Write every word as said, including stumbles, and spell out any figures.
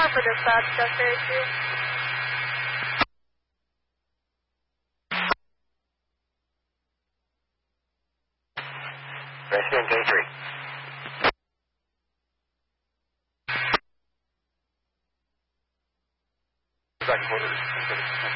for dispatch, just issue. Resident K three. Back and forth.